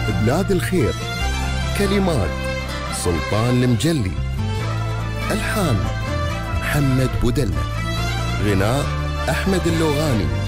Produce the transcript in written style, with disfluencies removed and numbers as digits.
بنادي الخير. كلمات سلطان المجلي. ألحان محمد بودلة. غناء أحمد اللوغاني.